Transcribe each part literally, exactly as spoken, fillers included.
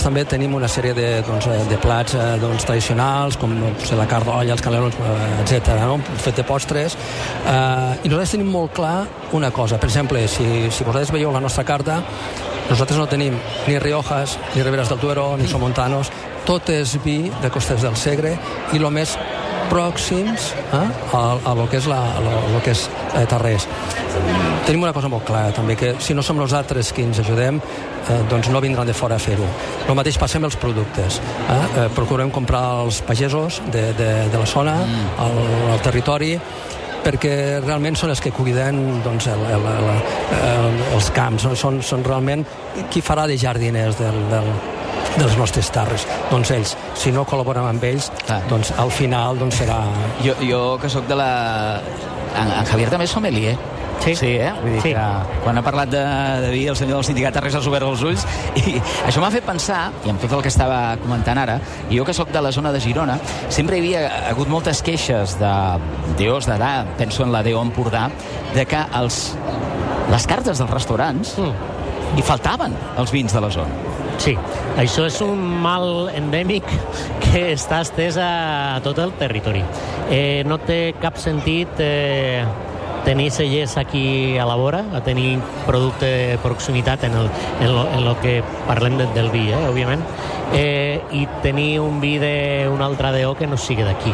També tenim una sèrie de, doncs, de plats doncs, tradicionals, com doncs, la carn d'olla, els canelons, etcètera, no? Fet de postres. Eh, I nosaltres tenim molt clar una cosa. Per exemple, si, si vosaltres veieu la nostra carta, nosaltres no tenim ni Riojas, ni Riberas del Duero, ni Somontanos. Tot és vi de Costers del Segre i el més pròxims eh, a, a lo que és, la, a lo, a lo que és eh, Tarrés. Tenim una cosa molt clara, també, que si no som nosaltres qui ens ajudem, eh, doncs no vindran de fora a fer-ho. El mateix passa amb els productes. Eh? Eh, procurem comprar als pagesos de, de, de la zona, mm. al, al territori, perquè realment són els que cuiden doncs, el, el, el, el, els camps, no? són, són realment qui farà de jardiners del, del, dels nostres terres. Doncs ells, si no col·laborem amb ells, ah. doncs al final doncs, serà... Jo, jo que sóc de la... En, en Javier també és sommelier. Sí, sí, eh? Vull dir sí. que quan ha parlat de, de vi, el senyor del sindicat Tarrés ha obert els ulls, i això m'ha fet pensar, i amb tot el que estava comentant ara, i jo que sóc de la zona de Girona, sempre hi havia hagut moltes queixes de D Os d'edà, penso en la D O Empordà, de que els, les cartes dels restaurants mm. hi faltaven els vins de la zona. Sí, això és un mal endèmic que està estès a tot el territori. Eh, no té cap sentit... Eh, tenir cellers aquí a la vora, a tenir producte de proximitat en, el, en, lo, en lo que parlem de, del vi, eh, òbviament, eh, i tenir un vi d'un altre D O que no sigui d'aquí.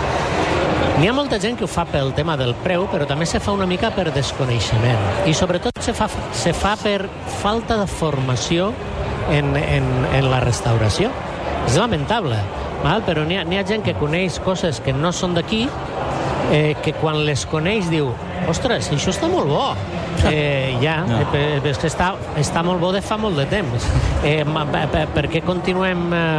Mm. N'hi ha molta gent que ho fa pel tema del preu, però també se fa una mica per desconeixement. I sobretot se fa, se fa per falta de formació en, en, en la restauració. És lamentable, val? Però n'hi ha, n'hi ha gent que coneix coses que no són d'aquí, Eh, que quan les coneix diu ostres, això està molt bo eh, ja, no. eh, és que està, està molt bo de fa molt de temps eh, per, per què continuem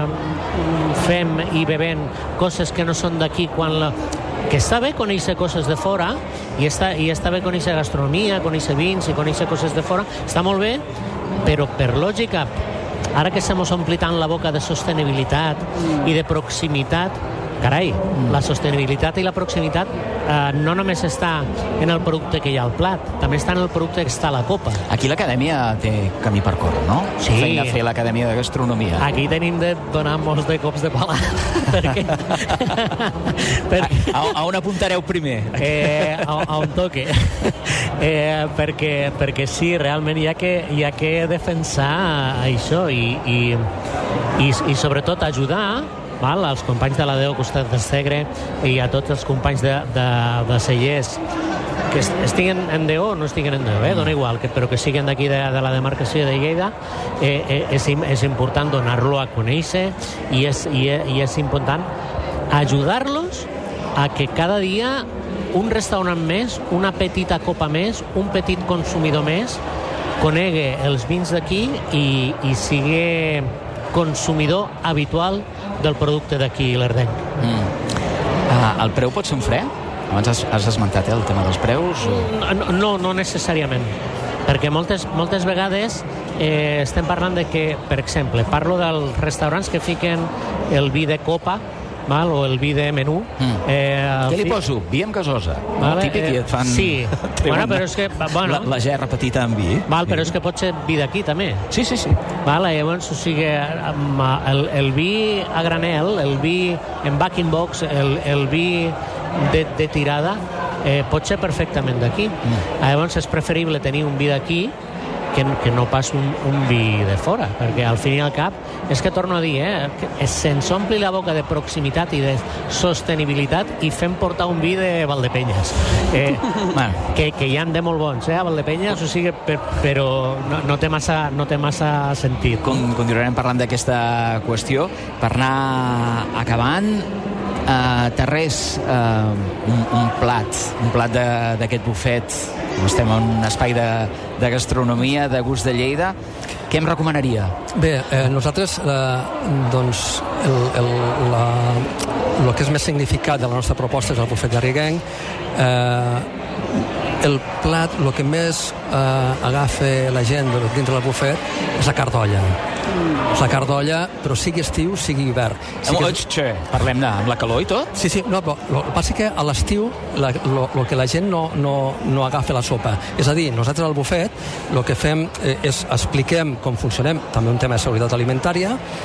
eh, fem i bevent coses que no són d'aquí quan la... que està bé conèixer coses de fora i està, i està bé conèixer gastronomia, conèixer vins i conèixer coses de fora, està molt bé, però per lògica ara que se mos ompli tant la boca de sostenibilitat i de proximitat, carai, mm. la sostenibilitat i la proximitat eh, no només està en el producte que hi ha al plat, també està en el producte que està a la copa. Aquí l'acadèmia té camí per córrer, no? Sí. Feina a fer l'acadèmia de gastronomia. Aquí tenim de donar molts de cops de pala. perquè... perquè... A, a on apuntareu primer? Eh, a, a on toque. eh, perquè, perquè sí, realment hi ha que, hi ha que defensar això i, i, i, i sobretot ajudar val, als companys de la D O Costers del Segre i a tots els companys de, de, de cellers que estiguen en D O o no estiguen en D O, eh? Dona igual, que, però que siguin d'aquí de, de la demarcació de Lleida, eh, eh, és, és important donar-lo a conèixer i és, i, i és important ajudar-los a que cada dia un restaurant més, una petita copa més, un petit consumidor més conegue els vins d'aquí i, i sigui consumidor habitual del producte d'aquí, l'Ardenc. Mm. Ah, el preu pot ser un fre? Abans has, has esmentat eh, el tema dels preus? O... No, no, no necessàriament. Perquè moltes, moltes vegades eh, estem parlant de que, per exemple, parlo dels restaurants que fiquen el vi de copa, val? O el vi de menú. Mm. Eh, Què li fi... poso? Vi amb gasosa. Vale, típic, eh, i et fan... Sí. bueno, però és que... Bueno, la, la gerra petita amb vi. Val, però és que pot ser vi d'aquí, també. Sí, sí, sí. Val, llavors, o sigui, el, el vi a granel, el vi en backing box, el, el vi de, de tirada, eh, pot ser perfectament d'aquí. Mm. Llavors, és preferible tenir un vi d'aquí que, que no pas un, un vi de fora, perquè al fin i al cap és que torno a dir, eh, se'ns ompli la boca de proximitat i de sostenibilitat i fem portar un vi de Valdepenyes eh, bueno, que, que hi han de molt bons eh, a Valdepenyes, o sigui, per, però no, no, té massa, no té massa sentit. Con, continuarem parlant d'aquesta qüestió per anar acabant. Uh, Tarrés, uh, un, un plat un plat d'aquest bufet, estem en un espai de, de gastronomia de gust de Lleida, què em recomanaria? Bé, eh, nosaltres eh, doncs el, el, la, el que és més significat de la nostra proposta és el bufet garriguenc. eh, el plat, el que més eh, agafa la gent dintre del bufet és la carn d'olla. Mm. La carn d'olla, però sigui estiu, sigui hivern. Sí que... Xe, parlem-ne, amb la calor i tot? Sí, sí, no, però el que passa que a l'estiu el que la gent no, no, no agafa la sopa. És a dir, nosaltres al bufet el que fem és expliquem com funcionem, també un tema de seguretat alimentària,